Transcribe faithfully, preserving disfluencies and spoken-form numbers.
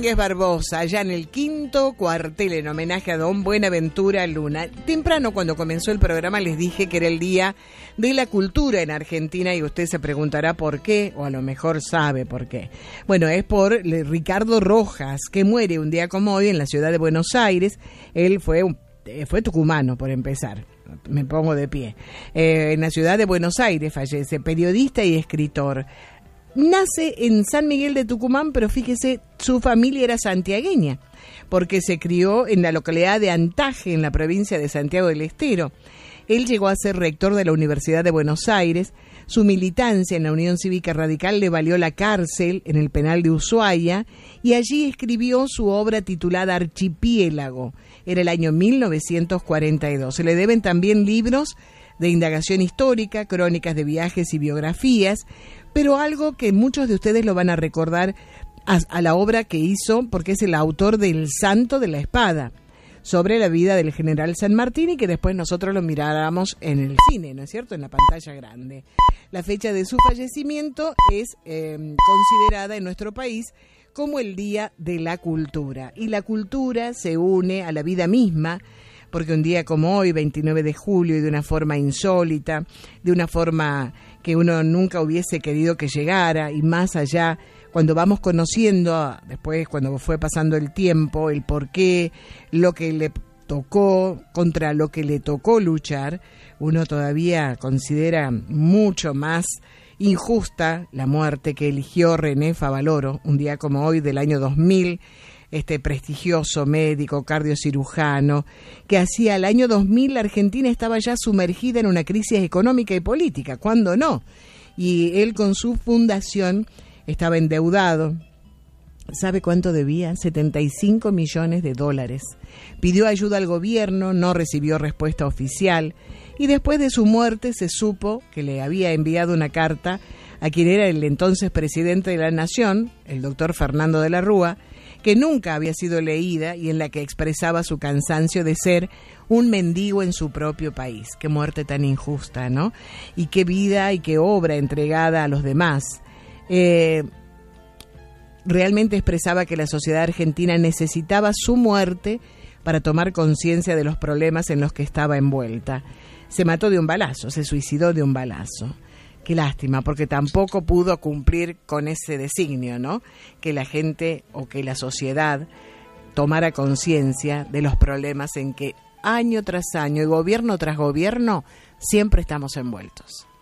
Domínguez Barbosa, allá en el quinto cuartel, en homenaje a don Buenaventura Luna. Temprano, cuando comenzó el programa, les dije que era el Día de la Cultura en Argentina y usted se preguntará por qué, o a lo mejor sabe por qué. Bueno, es por Ricardo Rojas, que muere un día como hoy en la ciudad de Buenos Aires. Él fue un Fue tucumano, por empezar, me pongo de pie. Eh, en la ciudad de Buenos Aires fallece, periodista y escritor. Nace en San Miguel de Tucumán, pero fíjese, su familia era santiagueña, porque se crió en la localidad de Antaje, en la provincia de Santiago del Estero. Él llegó a ser rector de la Universidad de Buenos Aires. Su militancia en la Unión Cívica Radical le valió la cárcel en el penal de Ushuaia, y allí escribió su obra titulada Archipiélago. Era el año mil novecientos cuarenta y dos. Se le deben también libros de indagación histórica, crónicas de viajes y biografías, pero algo que muchos de ustedes lo van a recordar a, a la obra que hizo, porque es el autor del Santo de la Espada, sobre la vida del general San Martín, y que después nosotros lo miráramos en el cine, ¿no es cierto?, en la pantalla grande. La fecha de su fallecimiento es eh, considerada en nuestro país como el Día de la Cultura, y la cultura se une a la vida misma, porque un día como hoy, veintinueve de julio, y de una forma insólita, de una forma que uno nunca hubiese querido que llegara, y más allá, cuando vamos conociendo, después cuando fue pasando el tiempo, el por qué, lo que le tocó, contra lo que le tocó luchar, uno todavía considera mucho más injusta la muerte que eligió René Favaloro, un día como hoy del año dos mil, este prestigioso médico cardiocirujano, que hacía el año dos mil la Argentina estaba ya sumergida en una crisis económica y política, ¿cuándo no? Y él con su fundación estaba endeudado. ¿Sabe cuánto debía? setenta y cinco millones de dólares. Pidió ayuda al gobierno, no recibió respuesta oficial, y después de su muerte se supo que le había enviado una carta a quien era el entonces presidente de la Nación, el doctor Fernando de la Rúa, que nunca había sido leída, y en la que expresaba su cansancio de ser un mendigo en su propio país. Qué muerte tan injusta, ¿no? Y qué vida y qué obra entregada a los demás. Eh, realmente expresaba que la sociedad argentina necesitaba su muerte para tomar conciencia de los problemas en los que estaba envuelta. Se mató de un balazo, se suicidó de un balazo. Qué lástima, porque tampoco pudo cumplir con ese designio, ¿no? Que la gente o que la sociedad tomara conciencia de los problemas en que año tras año y gobierno tras gobierno siempre estamos envueltos.